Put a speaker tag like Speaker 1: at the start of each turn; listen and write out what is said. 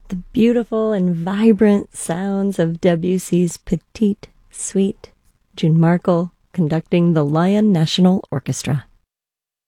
Speaker 1: The beautiful and vibrant sounds of Debussy's Petite Suite. June Markle conducting the Lyon National Orchestra.